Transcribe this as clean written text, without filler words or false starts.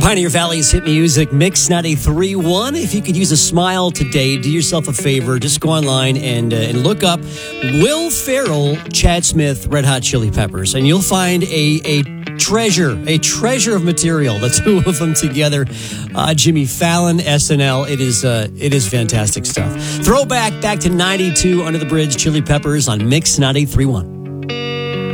Pioneer Valley's hit music mix 93.1. If you could use a smile today, do yourself a favor. Just go online and look up Will Ferrell, Chad Smith, Red Hot Chili Peppers, and you'll find a treasure of material. The two of them together. Jimmy Fallon, SNL. It is fantastic stuff. Throwback back to 92, Under the Bridge, Chili Peppers on Mix 93.1.